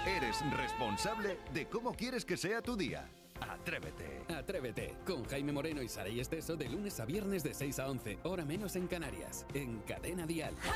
Eres responsable de cómo quieres que sea tu día. Atrévete. Atrévete con Jaime Moreno y Saray Esteso de lunes a viernes de 6 a 11, hora menos en Canarias, en Cadena Dial.